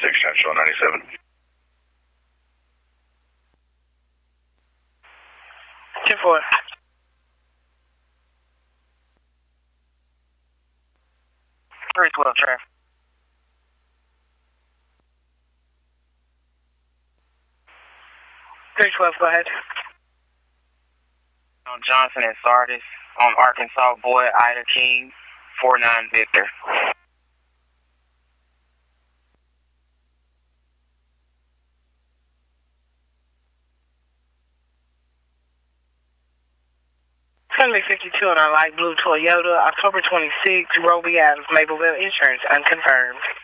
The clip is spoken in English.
6, Central 97. 10-4. Three 12 traffic. 312, go ahead. On Johnson and Sardis on Arkansas Boy, Ida King, 49 Victor. Sunday 52 on our light blue Toyota, October 26, Roby Adams, Mapleville Insurance, unconfirmed.